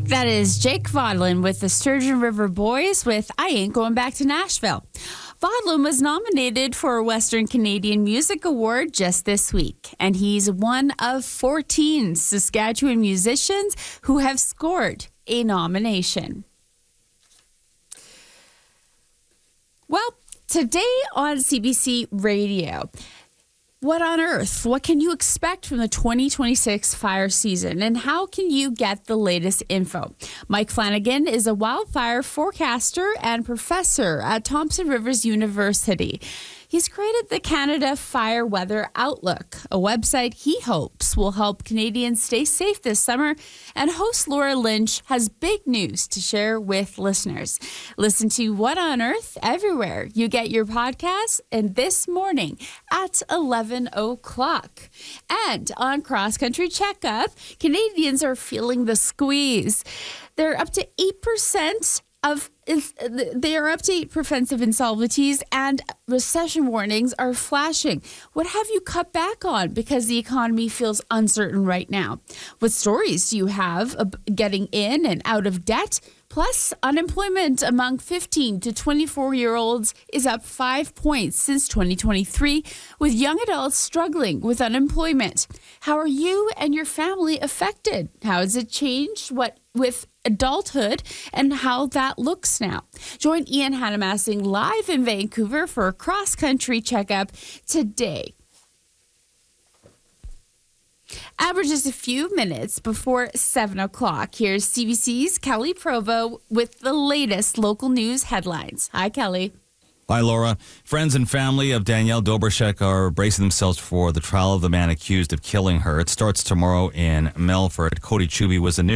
That is Jake Vaudeline with the Sturgeon River Boys with I Ain't Going Back to Nashville. Vaudeline was nominated for a Western Canadian Music Award just this week, and he's one of 14 Saskatchewan musicians who have scored a nomination. Well, today on CBC Radio, what on earth? What can you expect from the 2026 fire season, and how can you get the latest info? Mike Flanagan is a wildfire forecaster and professor at Thompson Rivers University. He's created the Canada Fire Weather Outlook, a website he hopes will help Canadians stay safe this summer. And host Laura Lynch has big news to share with listeners. Listen to What on Earth everywhere you get your podcasts, and this morning at 11 o'clock. And on Cross Country Checkup, Canadians are feeling the squeeze. They're up to 8% of insolvencies, and recession warnings are flashing. What have you cut back on because the economy feels uncertain right now? What stories do you have of getting in and out of debt? Plus, unemployment among 15 to 24-year-olds is up 5 points since 2023, with young adults struggling with unemployment. How are you and your family affected? How has it changed with adulthood and how that looks now? Join Ian Hannamassing live in Vancouver for a cross-country checkup today. Averages a few minutes before 7 o'clock. Here's CBC's Kelly Provo with the latest local news headlines. Hi, Kelly. Hi, Laura. Friends and family of Danielle Dobrashek are bracing themselves for the trial of the man accused of killing her. It starts tomorrow in Melfort. Cody Chuby was initially